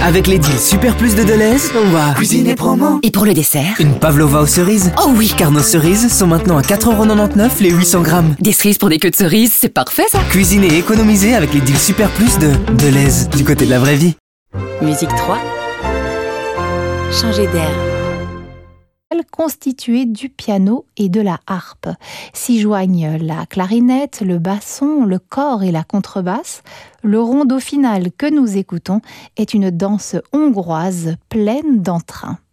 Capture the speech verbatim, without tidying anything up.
Avec les deals Super Plus de Deleuze, on va cuisiner promo. Et pour le dessert? Une pavlova aux cerises. Oh oui! Car nos cerises sont maintenant à quatre euros quatre-vingt-dix-neuf les huit cents grammes. Des cerises pour des queues de cerises, c'est parfait ça! Cuisiner et économiser avec les deals Super Plus de Deleuze, du côté de la vraie vie. Musique trois. Changer d'air. Constituée du piano et de la harpe. S'y joignent la clarinette, le basson, le cor et la contrebasse. Le rondo final que nous écoutons est une danse hongroise pleine d'entrain.